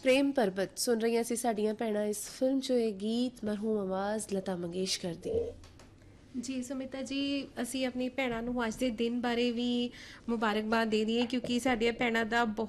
ਪ੍ਰੇਮ ਪਰਬਤ ਸੁਣ ਰਹੀਆਂ ਸੀ ਸਾਡੀਆਂ ਭੈਣਾਂ। ਇਸ ਫਿਲਮ 'ਚੋਂ ਇਹ ਗੀਤ ਮਰਹੂਮ ਆਵਾਜ਼ ਲਤਾ ਮੰਗੇਸ਼ਕਰ ਦੀ। ਜੀ ਸੁਮਿਤਾ ਜੀ, ਅਸੀਂ ਆਪਣੀ ਭੈਣਾਂ ਨੂੰ ਅੱਜ ਦੇ ਦਿਨ ਬਾਰੇ ਵੀ ਮੁਬਾਰਕਬਾਦ ਦੇ ਦਈਏ, ਕਿਉਂਕਿ ਸਾਡੀਆਂ ਭੈਣਾਂ ਦਾ